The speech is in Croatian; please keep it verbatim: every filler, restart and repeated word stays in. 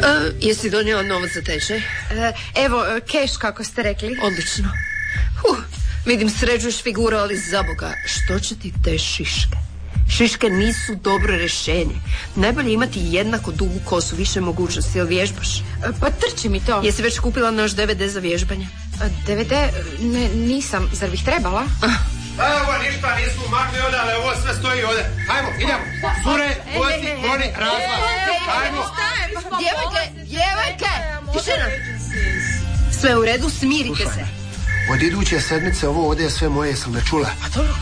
A, jesi donijela novac za tečaj? E, evo, keš kako ste rekli. Odlično. Uh, vidim sređuješ figuru, ali za Boga, što će ti te šiške? Šiške nisu dobro rješenje. Najbolje imati jednako dugu kosu, više mogućnosti, jel vježbaš? E, pa trči mi to. Jesi već kupila naš D V D za vježbanje? E, D V D? Ne, nisam. Zar bih trebala? Ah. Evo, ništa nismo makli odale, ovo sve stoji ovdje. Hajmo, idemo. Cure, gosti, oni, razlaz. Hajmo. Djevojke, djevojke, tišina. Sve u redu, smirite se. Od iduće sedmice ovo ovdje je sve moje, sam da čula. A dobro,